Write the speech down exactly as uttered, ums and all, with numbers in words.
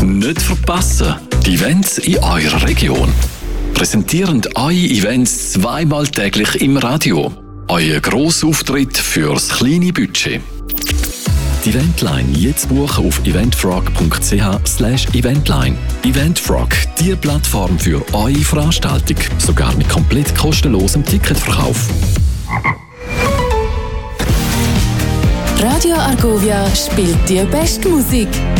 Nicht verpassen, die Events in eurer Region. Präsentieren eure Events zweimal täglich im Radio. Euer Grossauftritt fürs kleine Budget. Die Eventline jetzt buchen auf eventfrog punkt c h slash eventline. Eventfrog, die Plattform für eure Veranstaltung, sogar mit komplett kostenlosem Ticketverkauf. Radio Argovia spielt die beste Musik.